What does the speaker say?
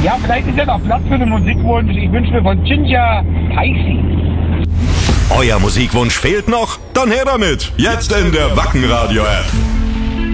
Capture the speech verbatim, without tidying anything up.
Ja, vielleicht ist ja noch Platz für den Musikwunsch. Ich wünsche mir von Ginger Pisces. Euer Musikwunsch fehlt noch? Dann her damit! Jetzt in der Wacken Radio App.